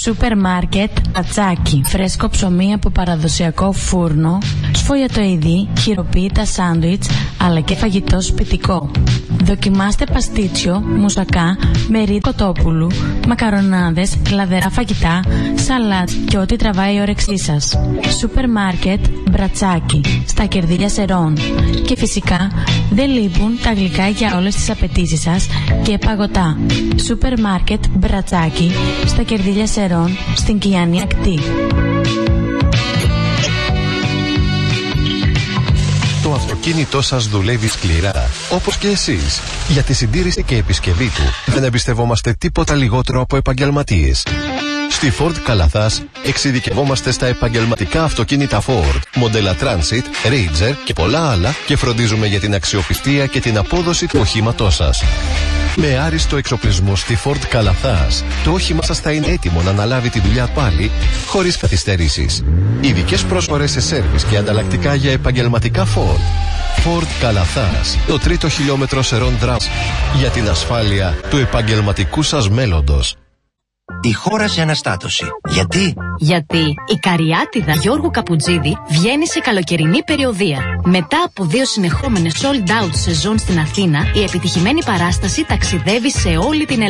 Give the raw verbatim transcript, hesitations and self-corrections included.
Σούπερ μάρκετ Μπρατσάκι. Φρέσκο ψωμί από παραδοσιακό φούρνο, σφολιατοειδή, χειροποίητα σάντουιτς, αλλά και φαγητό σπιτικό. Δοκιμάστε παστίτσιο, μουσακά, μερίδα κοτόπουλου, μακαρονάδες, λαδερά φαγητά, σαλάτ και ό,τι τραβάει η όρεξή σας. Σούπερ μάρκετ Μπρατσάκι, στα Κερδίλια Σερών. Και φυσικά δεν λείπουν τα γλυκά για όλες τις απαιτήσεις σας και παγωτά. Σούπερ μάρκετ Μπρατσάκι, στα Κερδίλια Σερών, στην Κιανή Ακτή. Το αυτοκίνητό σας δουλεύει σκληρά, όπως και εσείς. Για τη συντήρηση και επισκευή του δεν εμπιστευόμαστε τίποτα λιγότερο από επαγγελματίες. Στη Ford Καλαθάς εξειδικευόμαστε στα επαγγελματικά αυτοκίνητα Ford, μοντέλα Transit, Ranger και πολλά άλλα και φροντίζουμε για την αξιοπιστία και την απόδοση του οχήματός σας. Με άριστο εξοπλισμό στη Ford Καλαθάς, το όχημα σας θα είναι έτοιμο να αναλάβει τη δουλειά πάλι, χωρίς καθυστερήσεις. Ειδικές πρόσφορες σε σέρβις και ανταλλακτικά για επαγγελματικά Ford. Ford Καλαθάς, το τρίτο χιλιόμετρο Σερών Δράμς, για την ασφάλεια του επαγγελματικού σας μέλλοντος. Η χώρα σε αναστάτωση. Γιατί? Γιατί η Καριάτιδα Γιώργου Καπουτζίδη βγαίνει σε καλοκαιρινή περιοδεία. Μετά από δύο συνεχόμενες sold out σεζόν στην Αθήνα, η επιτυχημένη παράσταση ταξιδεύει σε όλη την Ελλάδα.